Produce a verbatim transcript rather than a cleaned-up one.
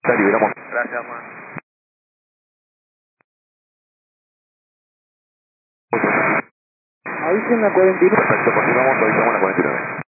Está, liberamos. Gracias, Juan. Avisen la cuarenta y nueve. Perfecto, continuamos, avisamos la cuarenta y nueve.